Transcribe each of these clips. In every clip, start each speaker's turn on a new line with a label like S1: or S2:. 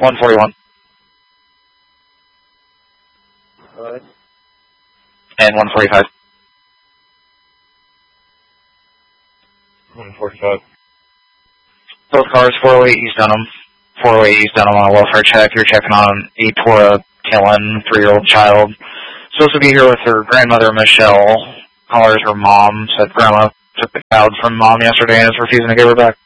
S1: 141.
S2: Right.
S1: And 145.
S3: 145.
S1: Both cars, 408 East Dunham. 408 East Dunham on a welfare check. You're checking on a Tora Killen, 3-year-old child. Supposed to be here with her grandmother, Michelle. Callers her mom. Said grandma took the child from mom yesterday and is refusing to give her back.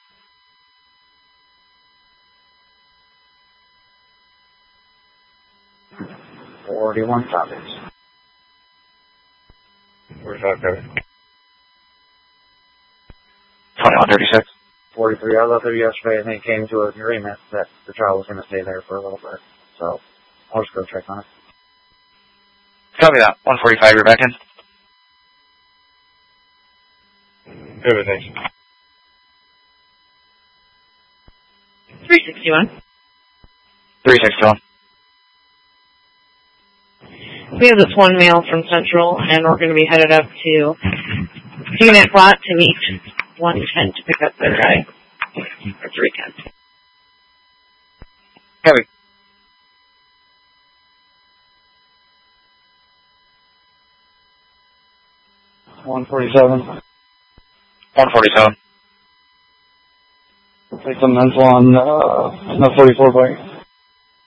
S2: 41 copies.
S3: 45 copies.
S1: 2136.
S2: 43. I left her yesterday and they came to an agreement that the child was going to stay there for a little bit. So I'll just go check on it.
S1: Copy that. 145, you're back in.
S3: Good, thanks.
S4: 361.
S1: 361.
S4: We have this one male from Central, and we're going to be headed up to Phoenix Lot to meet 110 to pick up the guy for 310.
S1: Copy.
S2: $147.
S1: 147.
S2: Take some mental on the 44 bike.